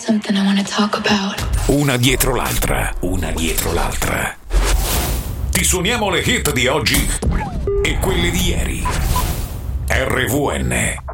Something I want to talk about. Una dietro l'altra, una dietro l'altra. Ti suoniamo le hit di oggi e quelle di ieri. RVN.